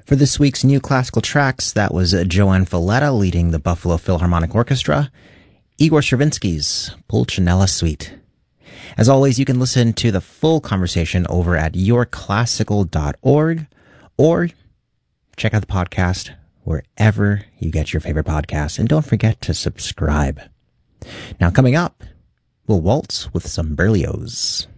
For this week's New Classical Tracks, that was Joanne Falletta leading the Buffalo Philharmonic Orchestra, Igor Stravinsky's Pulcinella Suite. As always, you can listen to the full conversation over at yourclassical.org or check out the podcast wherever you get your favorite podcasts. And don't forget to subscribe. Now, coming up, we'll waltz with some Berlioz.